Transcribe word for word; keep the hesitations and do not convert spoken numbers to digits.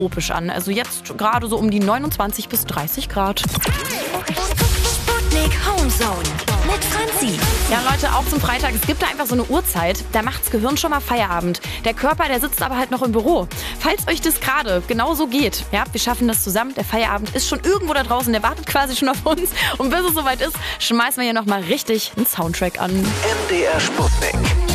tropisch an. Also jetzt gerade so um die neunundzwanzig bis dreißig Grad. Sputnik Homezone mit Franzi. Ja, Leute, auch zum Freitag. Es gibt da einfach so eine Uhrzeit, da macht's Gehirn schon mal Feierabend. Der Körper, der sitzt aber halt noch im Büro. Falls euch das gerade genauso geht, ja, wir schaffen das zusammen. Der Feierabend ist schon irgendwo da draußen, der wartet quasi schon auf uns. Und bis es soweit ist, schmeißen wir hier nochmal richtig einen Soundtrack an. M D R Sputnik.